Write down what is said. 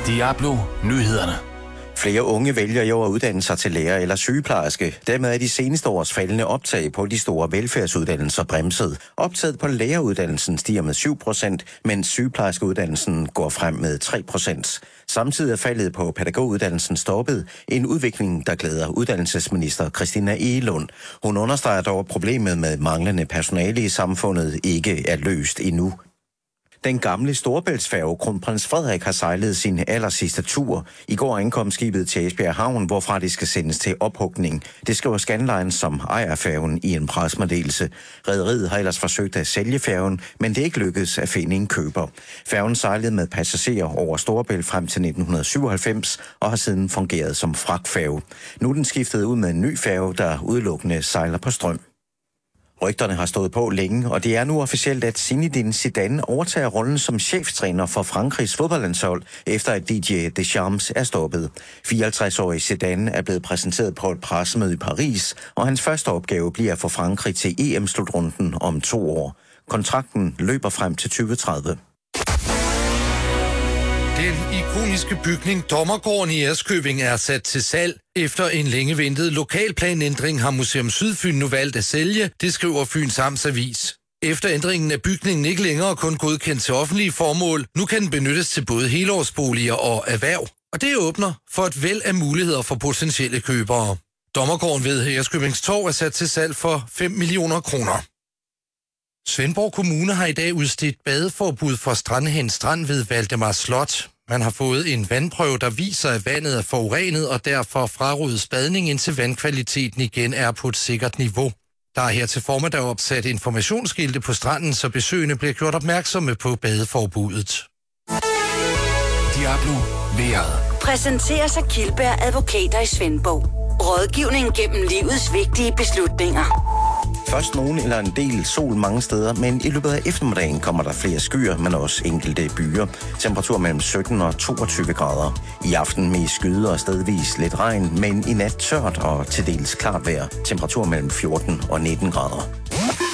Diablo Nyhederne. Flere unge vælger jo at uddanne sig til lærer eller sygeplejerske. Dermed er de seneste års faldende optag på de store velfærdsuddannelser bremset. Optaget på læreruddannelsen stiger med 7%, mens sygeplejerskeuddannelsen går frem med 3%. Samtidig er faldet på pædagoguddannelsen stoppet. En udvikling, der glæder uddannelsesminister Christina Egelund. Hun understreger dog, at problemet med manglende personale i samfundet ikke er løst endnu. Den gamle Storebæltsfærge Kronprins Frederik har sejlet sin allersidste tur. I går ankom skibet til Esbjerg Havn, hvorfra det skal sendes til ophugning. Det skriver Scandlines, som ejer færgen, i en pressemeddelelse. Rederiet har ellers forsøgt at sælge færgen, men det er ikke lykkedes at finde en køber. Færgen sejlede med passagerer over Storebælt frem til 1997 og har siden fungeret som fragtfærge. Nu er den skiftet ud med en ny færge, der udelukkende sejler på strøm. Rygterne har stået på længe, og det er nu officielt, at Zinedine Zidane overtager rollen som cheftræner for Frankrigs fodboldlandshold, efter at Didier Deschamps er stoppet. 54-årige Zidane er blevet præsenteret på et pressemøde i Paris, og hans første opgave bliver at få Frankrig til EM-slutrunden om 2 år. Kontrakten løber frem til 2030. Den ikoniske bygning Dommergården i Ærøskøbing er sat til salg. Efter en længe ventet lokalplanændring har Museum Sydfyn nu valgt at sælge, det skriver Fyns Amtsavis. Efter ændringen er bygningen ikke længere kun godkendt til offentlige formål. Nu kan den benyttes til både helårsboliger og erhverv. Og det åbner for et væld af muligheder for potentielle købere. Dommergården ved Ærøskøbings Torv er sat til salg for 5 millioner kroner. Svendborg Kommune har i dag udstedt badeforbud for Strandhen Strand ved Valdemar Slot. Man har fået en vandprøve, der viser, at vandet er forurenet, og derfor frarådes badning, indtil vandkvaliteten igen er på et sikkert niveau. Der er her til formiddag opsat informationsskilte på stranden, så besøgende bliver gjort opmærksomme på badeforbuddet. Diablo vejret. Præsenteres af Kildberg Advokater i Svendborg. Rådgivning gennem livets vigtige beslutninger. Først nogen eller en del sol mange steder, men i løbet af eftermiddagen kommer der flere skyer, men også enkelte byer. Temperatur mellem 17 og 22 grader. I aften mest skyde og stedvis lidt regn, men i nat tørt og til dels klart vejr. Temperatur mellem 14 og 19 grader.